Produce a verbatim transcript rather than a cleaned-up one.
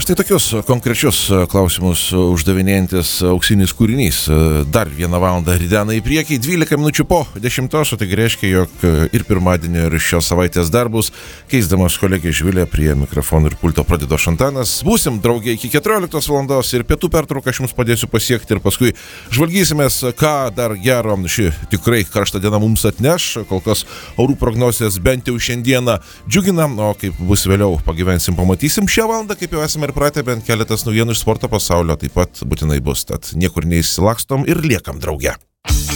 Štai tokius konkrečius klausimus uždavinėjantis auksinis kūrinys. Dar vieną valandą ridena į priekį, dvylika minučių po dešimtos, o tai reiškia, jog ir pirmadienį, ir šios savaitės darbus, keisdamas kolegę Živilę prie mikrofonų ir pulto pradedo Šantanas. Būsim draugė iki keturioliktos valandos ir pietų pertrauką aš jums padėsiu pasiekti ir paskui žvalgysimės, ką dar gero ši tikrai karšta diena mums atneš. Kol kas orų prognozės bent jau šiandieną džiugina, o kaip bus vėliau pagyvensim, pamatysim. Šią valandą, kaip jau esame ir pratę, bent keletas naujienų iš sporto pasaulio taip pat būtinai bus, tad niekur neįsilakstom ir liekam drauge.